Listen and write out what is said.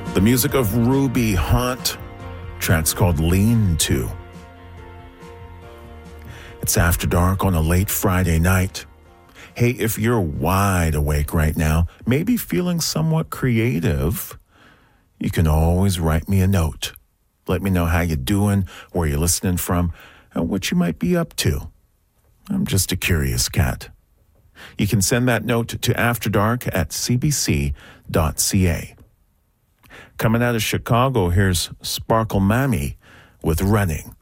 The music of Ruby Hunt. Track's called Lean To. It's After Dark on a late Friday night. Hey, if you're wide awake right now, maybe feeling somewhat creative, you can always write me a note. Let me know how you're doing, where you're listening from, and what you might be up to. I'm just a curious cat. You can send that note to afterdark@cbc.ca. Coming out of Chicago, here's Sparkle Mammy with Running.